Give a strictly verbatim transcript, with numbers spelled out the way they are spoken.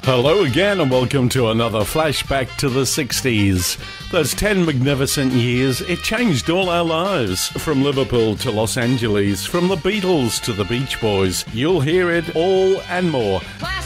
Hello again and welcome to another flashback to the sixties. Those ten magnificent years, it changed all our lives. From Liverpool to Los Angeles, from the Beatles to the Beach Boys. You'll hear it all and more.